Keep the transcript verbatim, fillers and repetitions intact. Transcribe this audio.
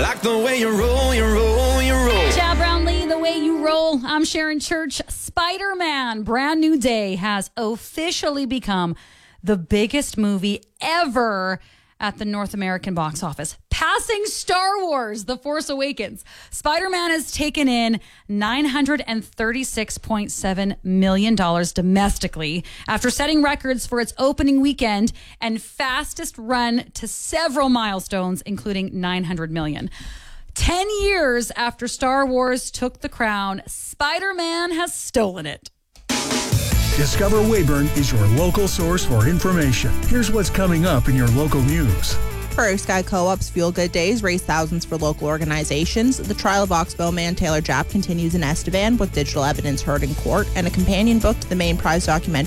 like the way you roll, you roll, you roll. Chad Brownlee, the way you roll. I'm Sharon Church. Spider-Man, Brand New Day has officially become the biggest movie ever at the North American box office, passing Star Wars, The Force Awakens. Spider-Man has taken in nine hundred thirty-six point seven million dollars domestically after setting records for its opening weekend and fastest run to several milestones, including nine hundred million dollars. Ten years after Star Wars took the crown, Spider-Man has stolen it. Discover Weyburn is your local source for information. Here's what's coming up in your local news. First, Sky Co-op's Feel Good Days raise thousands for local organizations. The trial of Oxbow man Taylor Japp continues in Estevan with digital evidence heard in court, and a companion book to the main prize documentary